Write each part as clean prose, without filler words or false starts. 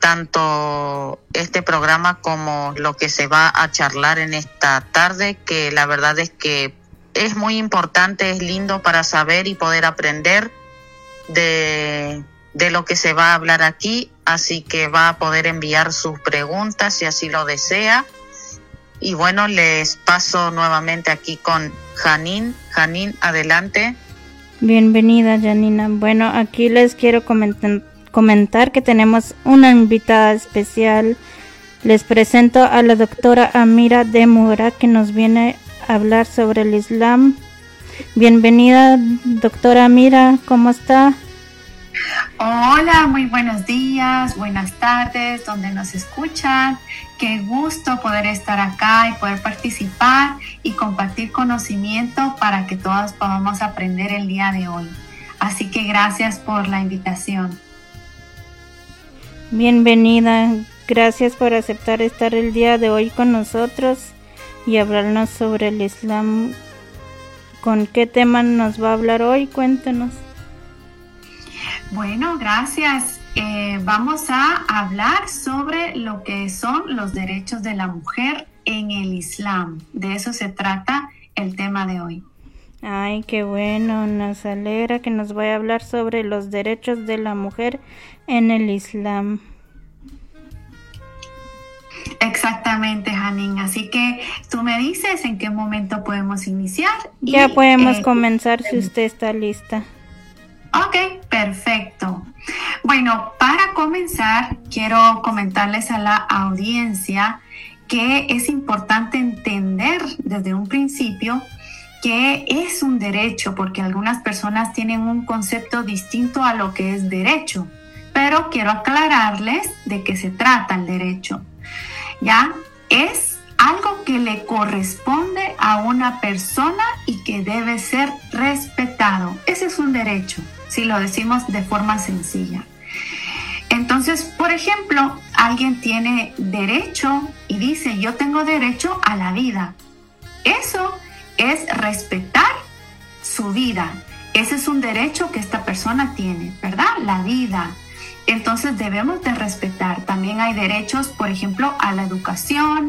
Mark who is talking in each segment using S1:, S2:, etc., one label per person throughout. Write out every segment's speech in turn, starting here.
S1: tanto este programa como lo que se va a charlar en esta tarde, que la verdad es que es muy importante, es lindo para saber y poder aprender de lo que se va a hablar aquí, así que va a poder enviar sus preguntas si así lo desea. Y bueno, les paso nuevamente aquí con Janine. Janine, adelante.
S2: Bienvenida, Janina. Bueno, aquí les quiero comentar que tenemos una invitada especial. Les presento a la doctora Amira de Mura, que nos viene a hablar sobre el Islam. Bienvenida, doctora Amira, ¿cómo está?
S3: Hola, muy buenos días, buenas tardes, donde nos escuchan. Qué gusto poder estar acá y poder participar y compartir conocimiento para que todos podamos aprender el día de hoy. Así que gracias por la invitación.
S2: Bienvenida, gracias por aceptar estar el día de hoy con nosotros y hablarnos sobre el Islam. ¿Con qué tema nos va a hablar hoy? Cuéntanos.
S3: Bueno, gracias. Vamos a hablar sobre lo que son los derechos de la mujer en el Islam. De eso se trata el tema de hoy.
S2: Ay, qué bueno, nos alegra que nos vaya a hablar sobre los derechos de la mujer en el Islam.
S3: Exactamente, Janine. Así que tú me dices en qué momento podemos iniciar.
S2: Ya podemos comenzar si usted está lista.
S3: Ok, perfecto. Bueno, para comenzar, quiero comentarles a la audiencia que es importante entender desde un principio que es un derecho, porque algunas personas tienen un concepto distinto a lo que es derecho, pero quiero aclararles de qué se trata el derecho. Ya es algo que le corresponde a una persona y que debe ser respetado. Ese es un derecho, si lo decimos de forma sencilla. Entonces, por ejemplo, alguien tiene derecho y dice, yo tengo derecho a la vida. Eso es respetar su vida. Ese es un derecho que esta persona tiene, ¿verdad? La vida. Entonces debemos de respetar. También hay derechos, por ejemplo, a la educación,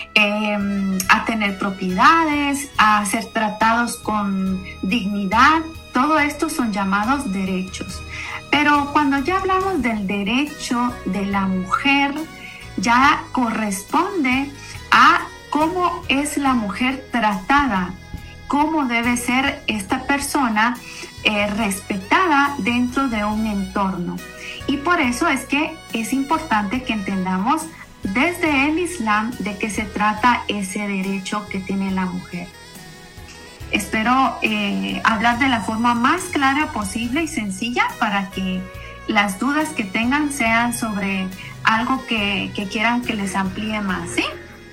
S3: a tener propiedades, a ser tratados con dignidad. Todo esto son llamados derechos. Pero cuando ya hablamos del derecho de la mujer, ya corresponde a cómo es la mujer tratada, cómo debe ser esta persona respetada dentro de un entorno. Y por eso es que es importante que entendamos desde el Islam de qué se trata ese derecho que tiene la mujer. Espero hablar de la forma más clara posible y sencilla para que las dudas que tengan sean sobre algo que quieran que les amplíe más, ¿sí?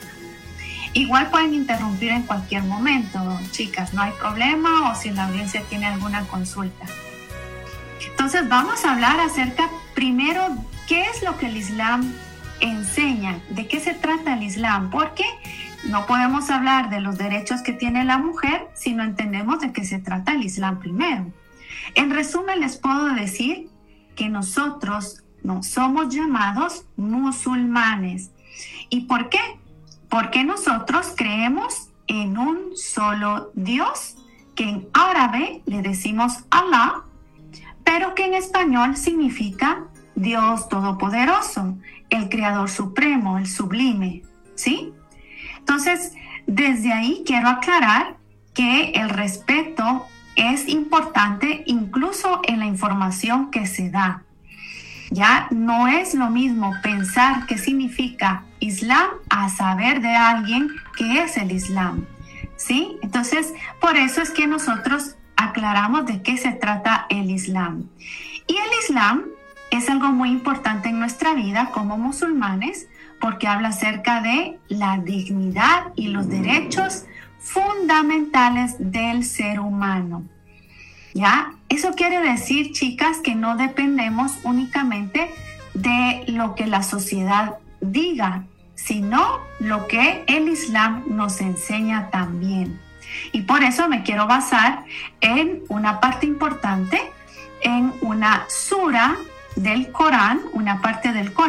S3: Igual pueden interrumpir en cualquier momento, chicas, no hay problema, o si la audiencia tiene alguna consulta. Entonces vamos a hablar acerca primero qué es lo que el Islam enseña, de qué se trata el Islam, porque no podemos hablar de los derechos que tiene la mujer si no entendemos de qué se trata el Islam primero. En resumen, les puedo decir que nosotros no somos llamados musulmanes. ¿Y por qué? Porque nosotros creemos en un solo Dios, que en árabe le decimos Allah, pero que en español significa Dios Todopoderoso, el Creador Supremo, el Sublime, ¿sí? Entonces, desde ahí quiero aclarar que el respeto es importante incluso en la información que se da. Ya no es lo mismo pensar qué significa Islam a saber de alguien qué es el Islam, ¿sí? Entonces, por eso es que nosotros aclaramos de qué se trata el Islam. Y el Islam es algo muy importante en nuestra vida como musulmanes, porque habla acerca de la dignidad y los derechos fundamentales del ser humano. ¿Ya? Eso quiere decir, chicas, que no dependemos únicamente de lo que la sociedad diga, sino lo que el Islam nos enseña también. Y por eso me quiero basar en una parte importante, en una sura del Corán, una parte del Corán,